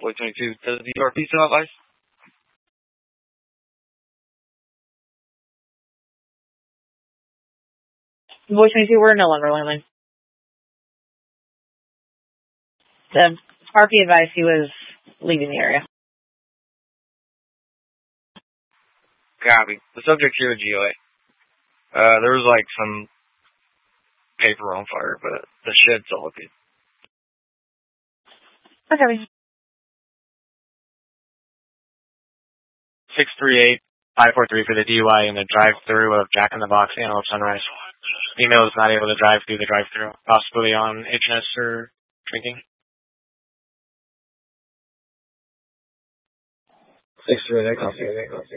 Boy 22, does the URP still have ice? Boy 22, we're no longer landing. The RP advised he was leaving the area. Copy. The subject here is GOA. There was like some paper on fire, but the shed's all good. Okay. 638-543 for the DUI in the drive-through of Jack in the Box, Antelope Sunrise. Female is not able to drive through the drive-through, possibly on HNS or drinking. 638, copy.